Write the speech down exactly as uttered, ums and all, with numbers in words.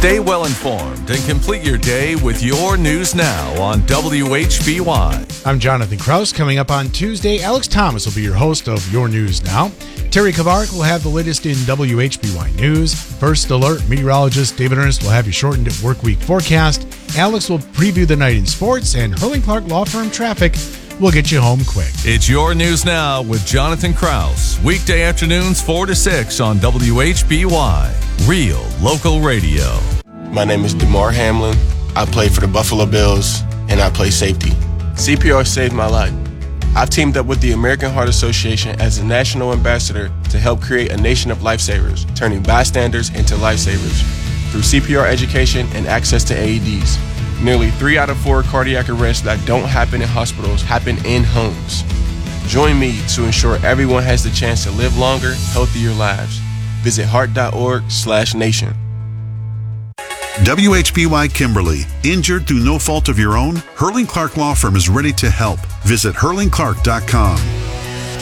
Stay well informed and complete your day with your News Now on W H B Y. I'm Jonathan Kraus. Coming up on Tuesday, Alex Thomas will be your host of Your News Now. Terry Kavark will have the latest in W H B Y News. First Alert meteorologist David Ernst will have your shortened workweek forecast. Alex will preview the night in sports, and Hurling Clark Law Firm Traffic will get you home quick. It's Your News Now with Jonathan Kraus. Weekday afternoons four to six on W H B Y. Real local radio. My name is DeMar Hamlin. I play for the Buffalo Bills, and I play safety. C P R saved my life. I've teamed up with the American Heart Association as a national ambassador to help create a nation of lifesavers, turning bystanders into lifesavers through C P R education and access to A E Ds. Nearly three out of four cardiac arrests that don't happen in hospitals happen in homes. Join me to ensure everyone has the chance to live longer, healthier lives. Visit heart.org slash nation. W H B Y Kimberly. Injured through no fault of your own? Hurling Clark Law Firm is ready to help. Visit hurling clark dot com.